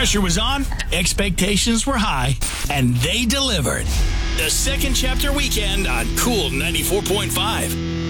pressure was on, expectations were high, and they delivered. The Second Chapter Weekend on Cool 94.5.